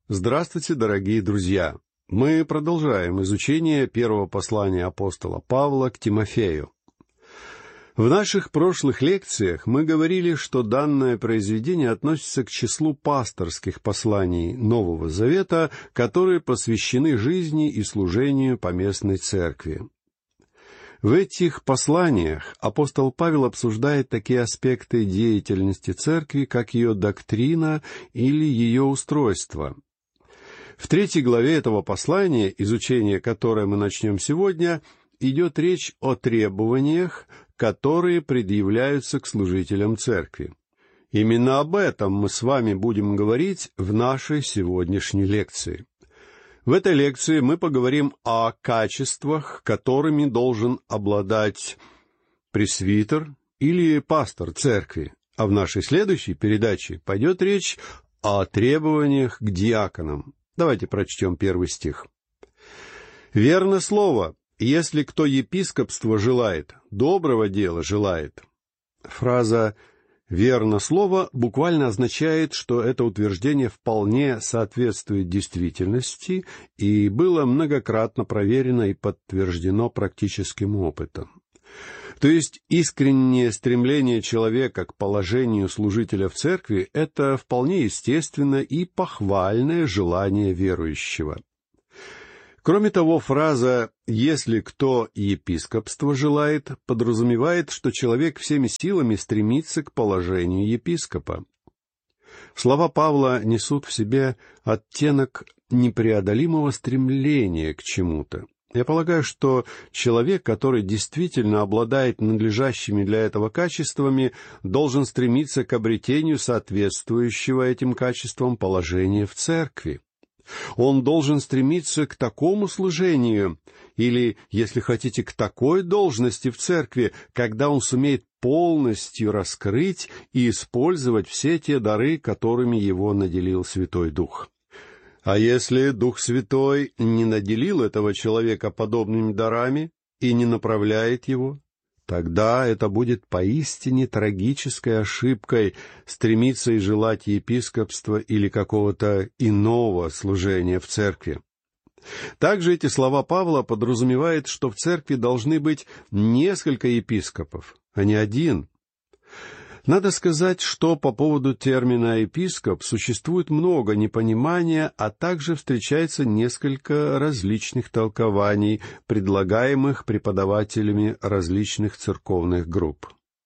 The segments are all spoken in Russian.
Здравствуйте, дорогие друзья! Мы продолжаем изучение первого послания апостола Павла к Тимофею. В наших прошлых лекциях мы говорили, что данное произведение относится к числу пасторских посланий Нового Завета, которые посвящены жизни и служению поместной церкви. В этих посланиях апостол Павел обсуждает такие аспекты деятельности церкви, как ее доктрина или ее устройство. В 3 главе этого послания, изучение которое мы начнем сегодня, идет речь о требованиях, которые предъявляются к служителям церкви. Именно об этом мы с вами будем говорить в нашей сегодняшней лекции. В этой лекции мы поговорим о качествах, которыми должен обладать пресвитер или пастор церкви, а в нашей следующей передаче пойдет речь о требованиях к диаконам. Давайте прочтем 1 стих. «Верно слово, если кто епископство желает, доброго дела желает». Фраза «верно слово» буквально означает, что это утверждение вполне соответствует действительности и было многократно проверено и подтверждено практическим опытом. То есть искреннее стремление человека к положению служителя в церкви — это вполне естественно и похвальное желание верующего. Кроме того, фраза «если кто епископство желает» подразумевает, что человек всеми силами стремится к положению епископа. Слова Павла несут в себе оттенок непреодолимого стремления к чему-то. Я полагаю, что человек, который действительно обладает надлежащими для этого качествами, должен стремиться к обретению соответствующего этим качествам положения в церкви. Он должен стремиться к такому служению, или, если хотите, к такой должности в церкви, когда он сумеет полностью раскрыть и использовать все те дары, которыми его наделил Святой Дух. А если Дух Святой не наделил этого человека подобными дарами и не направляет его, тогда это будет поистине трагической ошибкой стремиться и желать епископства или какого-то иного служения в церкви. Также эти слова Павла подразумевают, что в церкви должны быть несколько епископов, а не один. Надо сказать, что по поводу термина «епископ» существует много непонимания, а также встречается несколько различных толкований, предлагаемых преподавателями различных церковных групп.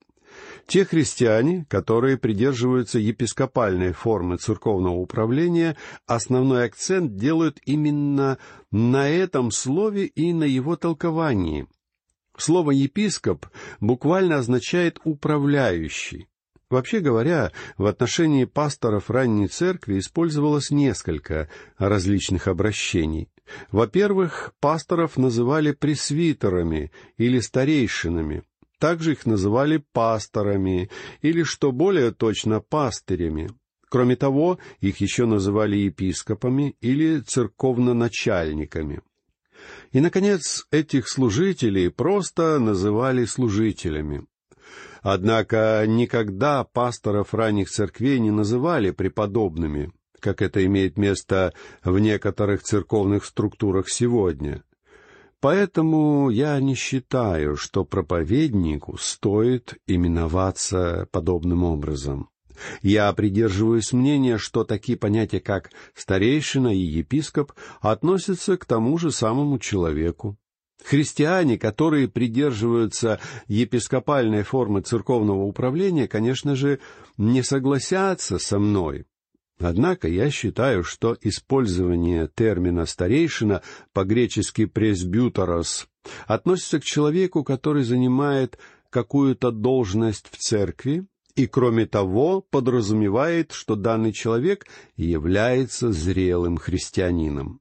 Те христиане, которые придерживаются епископальной формы церковного управления, основной акцент делают именно на этом слове и на его толковании. Слово «епископ» буквально означает «управляющий». Вообще говоря, в отношении пасторов ранней церкви использовалось несколько различных обращений. Во-первых, пасторов называли пресвитерами или старейшинами. Также их называли пасторами или, что более точно, пастырями. Кроме того, их еще называли епископами или церковноначальниками. И, наконец, этих служителей просто называли служителями. Однако никогда пасторов ранних церквей не называли преподобными, как это имеет место в некоторых церковных структурах сегодня. Поэтому я не считаю, что проповеднику стоит именоваться подобным образом. Я придерживаюсь мнения, что такие понятия, как старейшина и епископ, относятся к тому же самому человеку. Христиане, которые придерживаются епископальной формы церковного управления, конечно же, не согласятся со мной. Однако я считаю, что использование термина «старейшина», по-гречески «пресбютерос», относится к человеку, который занимает какую-то должность в церкви, и, кроме того, подразумевает, что данный человек является зрелым христианином.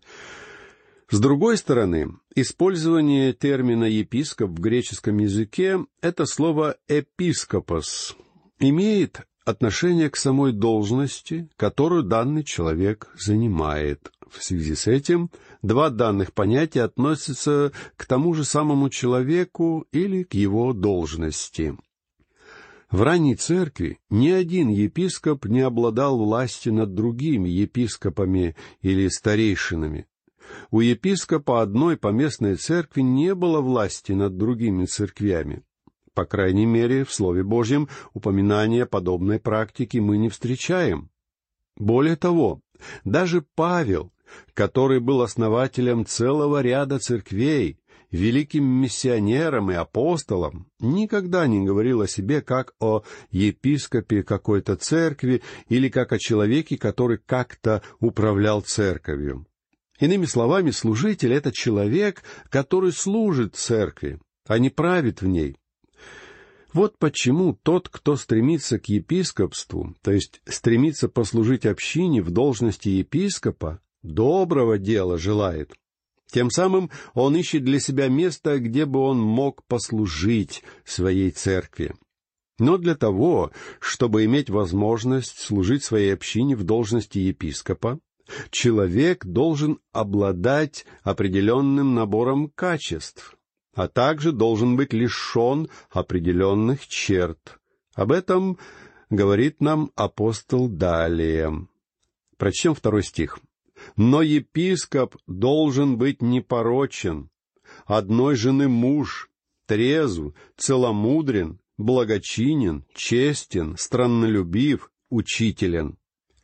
С другой стороны, использование термина «епископ» в греческом языке — это слово «эпископос» имеет отношение к самой должности, которую данный человек занимает. В связи с этим два данных понятия относятся к тому же самому человеку или к его должности. В ранней церкви ни один епископ не обладал властью над другими епископами или старейшинами. У епископа одной поместной церкви не было власти над другими церквями. По крайней мере, в Слове Божьем упоминания подобной практики мы не встречаем. Более того, даже Павел, который был основателем целого ряда церквей, великим миссионером и апостолом, никогда не говорил о себе как о епископе какой-то церкви или как о человеке, который как-то управлял церковью. Иными словами, служитель — это человек, который служит церкви, а не правит в ней. Вот почему тот, кто стремится к епископству, то есть стремится послужить общине в должности епископа, доброго дела желает. Тем самым он ищет для себя место, где бы он мог послужить своей церкви. Но для того, чтобы иметь возможность служить своей общине в должности епископа, человек должен обладать определенным набором качеств, а также должен быть лишен определенных черт. Об этом говорит нам апостол далее. Прочтем 2 стих. «Но епископ должен быть непорочен, одной жены муж, трезв, целомудрен, благочинен, честен, страннолюбив, учителен».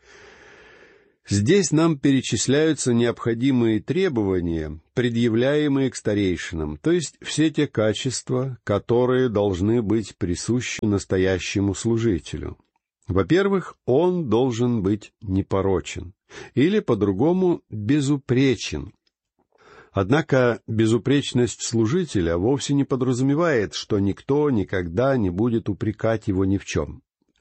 Здесь нам перечисляются необходимые требования, предъявляемые к старейшинам, то есть все те качества, которые должны быть присущи настоящему служителю. Во-первых, он должен быть непорочен, или, по-другому, безупречен. Однако безупречность служителя вовсе не подразумевает, что никто никогда не будет упрекать его ни в чем.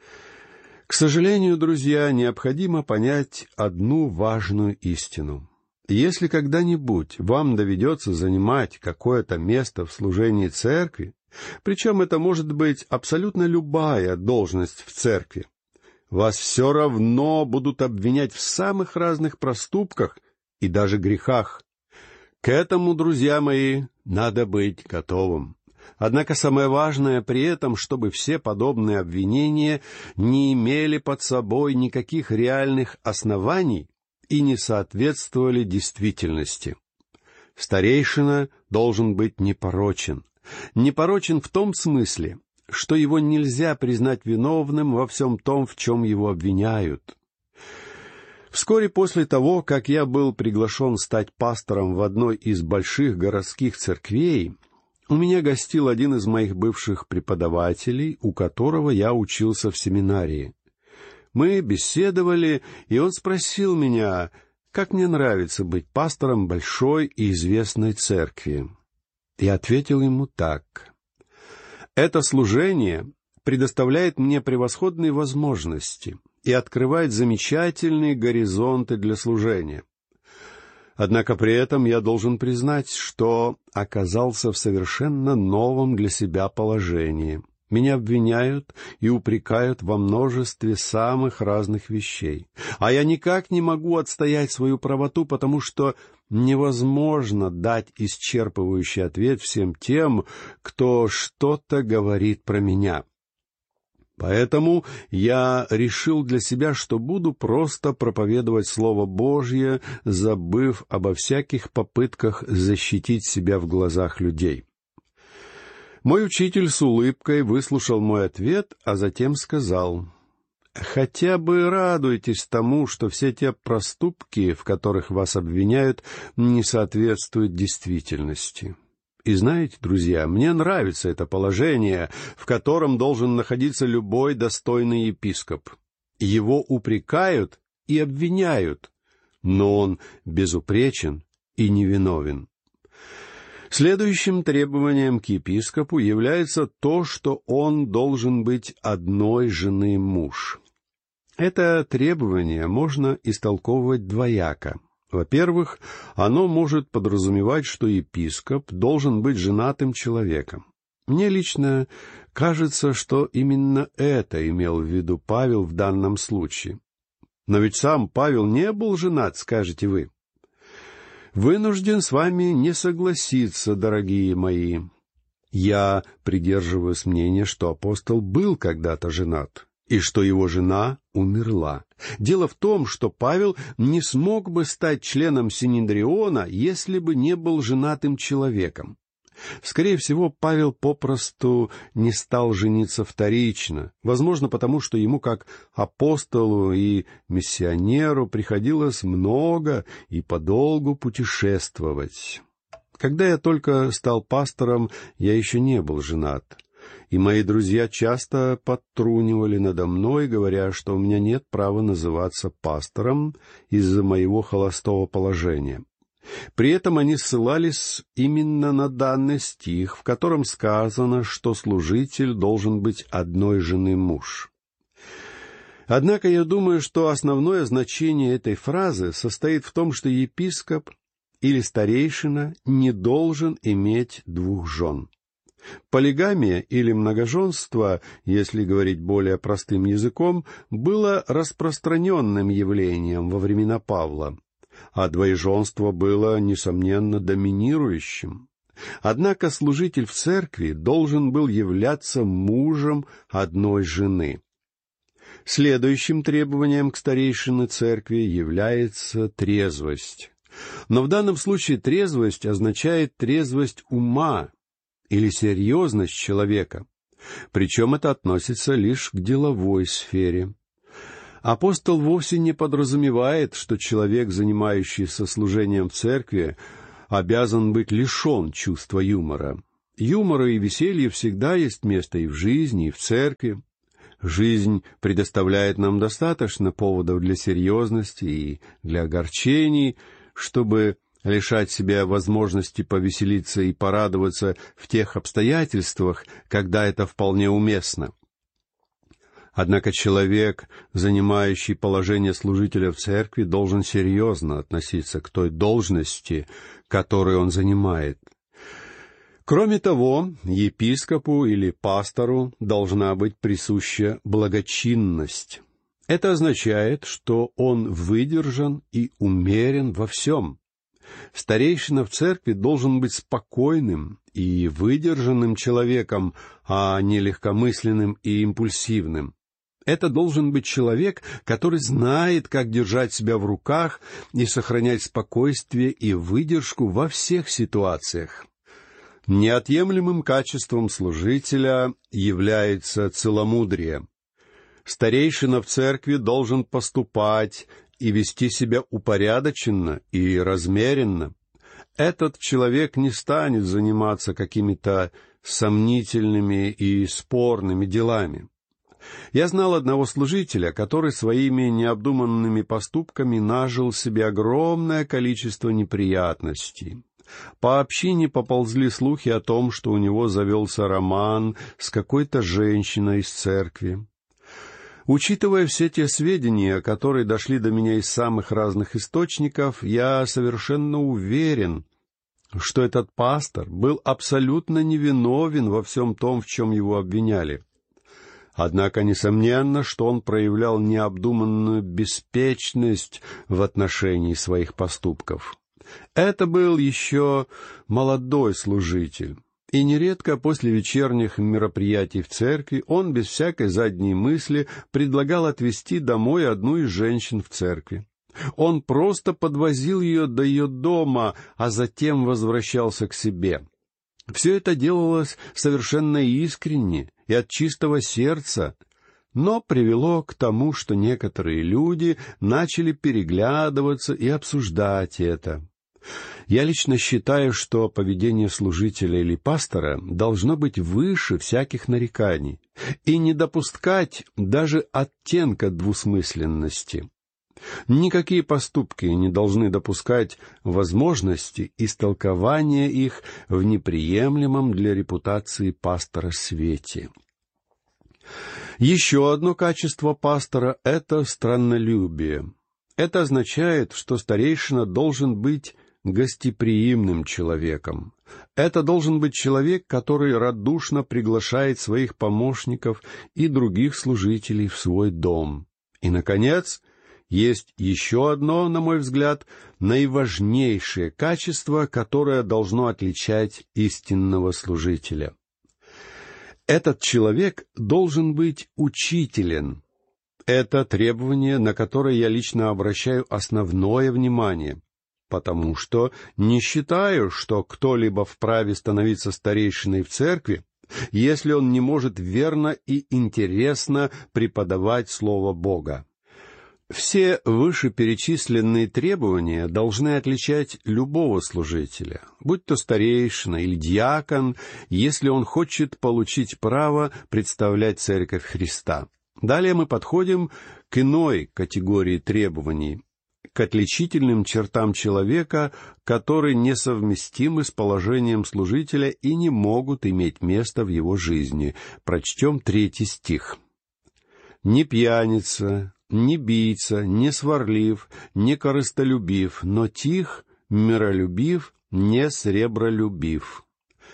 К сожалению, друзья, необходимо понять одну важную истину. Если когда-нибудь вам доведется занимать какое-то место в служении церкви, причем это может быть абсолютно любая должность в церкви, вас все равно будут обвинять в самых разных проступках и даже грехах. К этому, друзья мои, надо быть готовым. Однако самое важное при этом, чтобы все подобные обвинения не имели под собой никаких реальных оснований и не соответствовали действительности. Старейшина должен быть непорочен. Непорочен в том смысле, что его нельзя признать виновным во всем том, в чем его обвиняют. Вскоре после того, как я был приглашен стать пастором в одной из больших городских церквей, у меня гостил один из моих бывших преподавателей, у которого я учился в семинарии. Мы беседовали, и он спросил меня, как мне нравится быть пастором большой и известной церкви. Я ответил ему так: «Это служение предоставляет мне превосходные возможности и открывает замечательные горизонты для служения. Однако при этом я должен признать, что оказался в совершенно новом для себя положении. Меня обвиняют и упрекают во множестве самых разных вещей. А я никак не могу отстоять свою правоту, потому что невозможно дать исчерпывающий ответ всем тем, кто что-то говорит про меня. Поэтому я решил для себя, что буду просто проповедовать Слово Божье, забыв обо всяких попытках защитить себя в глазах людей». Мой учитель с улыбкой выслушал мой ответ, а затем сказал: «Хотя бы радуйтесь тому, что все те проступки, в которых вас обвиняют, не соответствуют действительности». И знаете, друзья, мне нравится это положение, в котором должен находиться любой достойный епископ. Его упрекают и обвиняют, но он безупречен и невиновен. Следующим требованием к епископу является то, что он должен быть одной жены муж. Это требование можно истолковывать двояко. Во-первых, оно может подразумевать, что епископ должен быть женатым человеком. Мне лично кажется, что именно это имел в виду Павел в данном случае. Но ведь сам Павел не был женат, скажете вы. Вынужден с вами не согласиться, дорогие мои. Я придерживаюсь мнения, что апостол был когда-то женат, и что его жена умерла. Дело в том, что Павел не смог бы стать членом Синедриона, если бы не был женатым человеком. Скорее всего, Павел попросту не стал жениться вторично, возможно, потому что ему, как апостолу и миссионеру, приходилось много и подолгу путешествовать. Когда я только стал пастором, я еще не был женат, и мои друзья часто подтрунивали надо мной, говоря, что у меня нет права называться пастором из-за моего холостого положения. При этом они ссылались именно на данный стих, в котором сказано, что служитель должен быть одной жены муж. Однако я думаю, что основное значение этой фразы состоит в том, что епископ или старейшина не должен иметь двух жен. Полигамия или многоженство, если говорить более простым языком, было распространенным явлением во времена Павла, а двоеженство было, несомненно, доминирующим. Однако служитель в церкви должен был являться мужем одной жены. Следующим требованием к старейшине церкви является трезвость. Но в данном случае трезвость означает трезвость ума или серьезность человека. Причем это относится лишь к деловой сфере. Апостол вовсе не подразумевает, что человек, занимающийся служением в церкви, обязан быть лишен чувства юмора. Юмора и веселья всегда есть место и в жизни, и в церкви. Жизнь предоставляет нам достаточно поводов для серьезности и для огорчений, чтобы лишать себя возможности повеселиться и порадоваться в тех обстоятельствах, когда это вполне уместно. Однако человек, занимающий положение служителя в церкви, должен серьезно относиться к той должности, которую он занимает. Кроме того, епископу или пастору должна быть присуща благочинность. Это означает, что он выдержан и умерен во всем. Старейшина в церкви должен быть спокойным и выдержанным человеком, а не легкомысленным и импульсивным. Это должен быть человек, который знает, как держать себя в руках и сохранять спокойствие и выдержку во всех ситуациях. Неотъемлемым качеством служителя является целомудрие. Старейшина в церкви должен поступать и вести себя упорядоченно и размеренно. Этот человек не станет заниматься какими-то сомнительными и спорными делами. Я знал одного служителя, который своими необдуманными поступками нажил себе огромное количество неприятностей. По общине поползли слухи о том, что у него завелся роман с какой-то женщиной из церкви. Учитывая все те сведения, которые дошли до меня из самых разных источников, я совершенно уверен, что этот пастор был абсолютно невиновен во всем том, в чем его обвиняли. Однако, несомненно, что он проявлял необдуманную беспечность в отношении своих поступков. Это был еще молодой служитель, и нередко после вечерних мероприятий в церкви он без всякой задней мысли предлагал отвезти домой одну из женщин в церкви. Он просто подвозил ее до ее дома, а затем возвращался к себе. Все это делалось совершенно искренне и от чистого сердца, но привело к тому, что некоторые люди начали переглядываться и обсуждать это. Я лично считаю, что поведение служителя или пастора должно быть выше всяких нареканий и не допускать даже оттенка двусмысленности. Никакие поступки не должны допускать возможности истолкования их в неприемлемом для репутации пастора свете. Еще одно качество пастора — это страннолюбие. Это означает, что старейшина должен быть гостеприимным человеком. Это должен быть человек, который радушно приглашает своих помощников и других служителей в свой дом. И, наконец, есть еще одно, на мой взгляд, наиважнейшее качество, которое должно отличать истинного служителя. Этот человек должен быть учителен. Это требование, на которое я лично обращаю основное внимание, потому что не считаю, что кто-либо вправе становиться старейшиной в церкви, если он не может верно и интересно преподавать Слово Бога. Все вышеперечисленные требования должны отличать любого служителя, будь то старейшина или диакон, если он хочет получить право представлять Церковь Христа. Далее мы подходим к иной категории требований, к отличительным чертам человека, которые несовместимы с положением служителя и не могут иметь места в его жизни. Прочтем 3 стих. «Не пьяница, не бийца, не сварлив, не корыстолюбив, но тих, миролюбив, не сребролюбив».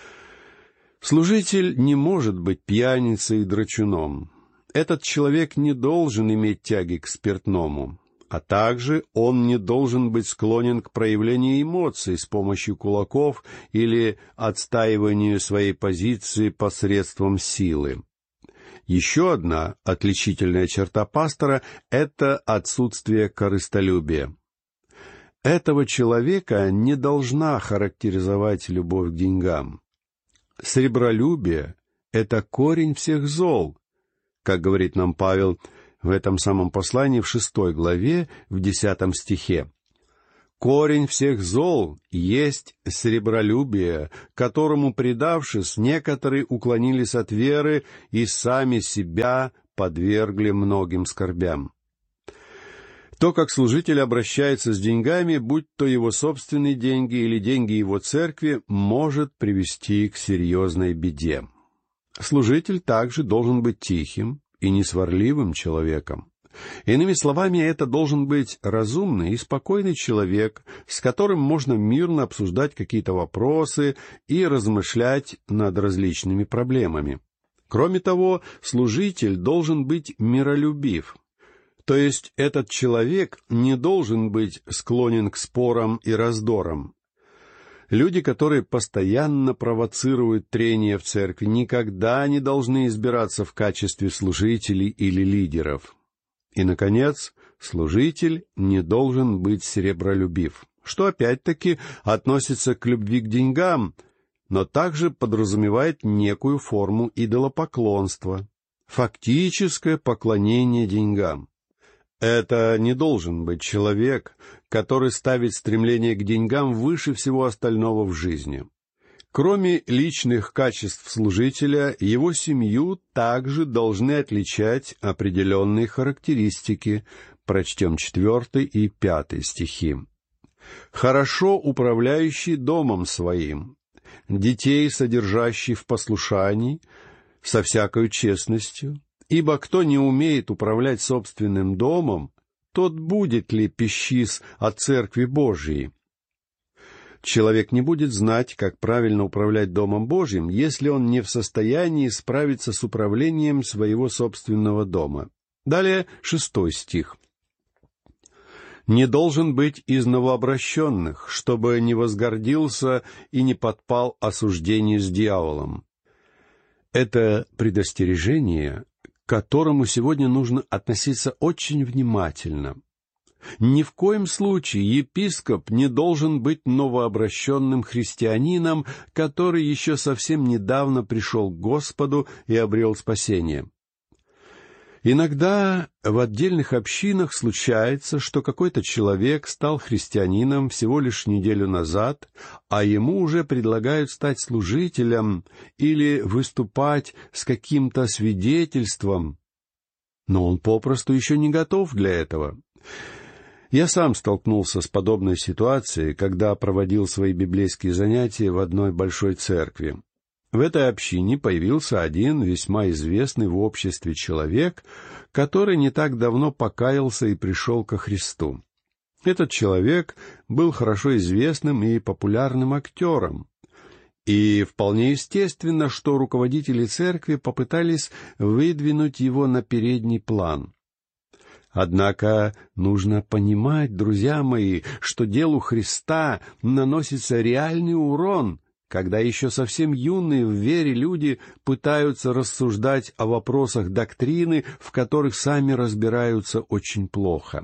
Служитель не может быть пьяницей и драчуном. Этот человек не должен иметь тяги к спиртному, а также он не должен быть склонен к проявлению эмоций с помощью кулаков или отстаиванию своей позиции посредством силы. Еще одна отличительная черта пастора — это отсутствие корыстолюбия. Этого человека не должна характеризовать любовь к деньгам. Сребролюбие — это корень всех зол, как говорит нам Павел в этом самом послании в 6 главе, в 10 стихе. «Корень всех зол есть сребролюбие, которому, предавшись, некоторые уклонились от веры и сами себя подвергли многим скорбям». То, как служитель обращается с деньгами, будь то его собственные деньги или деньги его церкви, может привести к серьезной беде. Служитель также должен быть тихим и несварливым человеком. Иными словами, это должен быть разумный и спокойный человек, с которым можно мирно обсуждать какие-то вопросы и размышлять над различными проблемами. Кроме того, служитель должен быть миролюбив. То есть этот человек не должен быть склонен к спорам и раздорам. Люди, которые постоянно провоцируют трения в церкви, никогда не должны избираться в качестве служителей или лидеров. И, наконец, служитель не должен быть сребролюбив, что опять-таки относится к любви к деньгам, но также подразумевает некую форму идолопоклонства, фактическое поклонение деньгам. Это не должен быть человек, который ставит стремление к деньгам выше всего остального в жизни. Кроме личных качеств служителя, его семью также должны отличать определенные характеристики. Прочтем 4 и 5 стихи. «Хорошо управляющий домом своим, детей содержащий в послушании, со всякою честностью, ибо кто не умеет управлять собственным домом, тот будет ли пищис от Церкви Божией». Человек не будет знать, как правильно управлять Домом Божьим, если он не в состоянии справиться с управлением своего собственного дома. Далее 6 стих. «Не должен быть из новообращенных, чтобы не возгордился и не подпал осуждению с дьяволом». Это предостережение, к которому сегодня нужно относиться очень внимательно. Ни в коем случае епископ не должен быть новообращенным христианином, который еще совсем недавно пришел к Господу и обрел спасение. Иногда в отдельных общинах случается, что какой-то человек стал христианином всего лишь неделю назад, а ему уже предлагают стать служителем или выступать с каким-то свидетельством, но он попросту еще не готов для этого. Я сам столкнулся с подобной ситуацией, когда проводил свои библейские занятия в одной большой церкви. В этой общине появился один весьма известный в обществе человек, который не так давно покаялся и пришел ко Христу. Этот человек был хорошо известным и популярным актером. И вполне естественно, что руководители церкви попытались выдвинуть его на передний план. Однако нужно понимать, друзья мои, что делу Христа наносится реальный урон, когда еще совсем юные в вере люди пытаются рассуждать о вопросах доктрины, в которых сами разбираются очень плохо.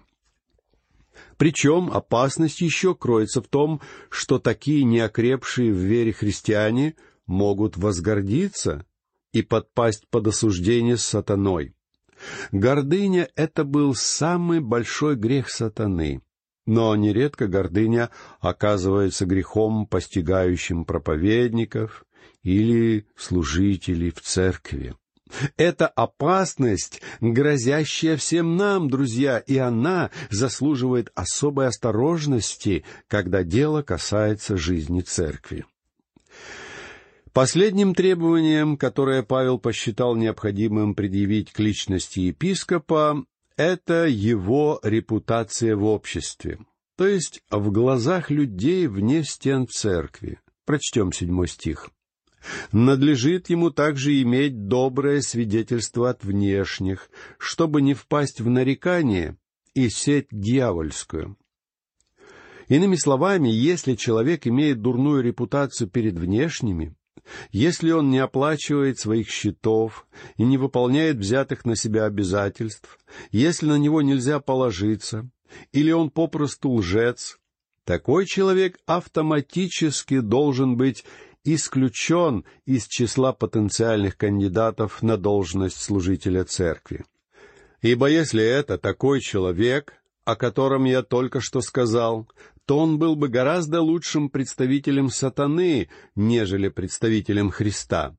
Причем опасность еще кроется в том, что такие неокрепшие в вере христиане могут возгордиться и подпасть под осуждение сатаной. Гордыня — это был самый большой грех сатаны. Но нередко гордыня оказывается грехом, постигающим проповедников или служителей в церкви. Это опасность, грозящая всем нам, друзья, и она заслуживает особой осторожности, когда дело касается жизни церкви. Последним требованием, которое Павел посчитал необходимым предъявить к личности епископа, это его репутация в обществе, то есть в глазах людей вне стен церкви. Прочтем 7 стих. «Надлежит ему также иметь доброе свидетельство от внешних, чтобы не впасть в нарекание и сеть дьявольскую». Иными словами, если человек имеет дурную репутацию перед внешними, если он не оплачивает своих счетов и не выполняет взятых на себя обязательств, если на него нельзя положиться, или он попросту лжец, такой человек автоматически должен быть исключен из числа потенциальных кандидатов на должность служителя церкви. Ибо если это такой человек, о котором я только что сказал, то он был бы гораздо лучшим представителем сатаны, нежели представителем Христа.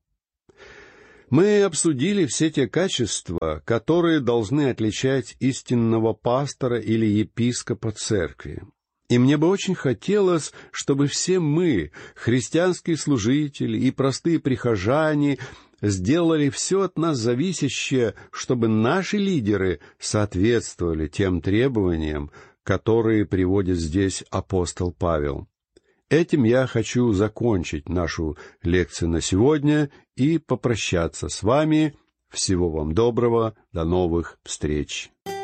Мы обсудили все те качества, которые должны отличать истинного пастора или епископа церкви. И мне бы очень хотелось, чтобы все мы, христианские служители и простые прихожане, сделали все от нас зависящее, чтобы наши лидеры соответствовали тем требованиям, которые приводит здесь апостол Павел. Этим я хочу закончить нашу лекцию на сегодня и попрощаться с вами. Всего вам доброго, до новых встреч!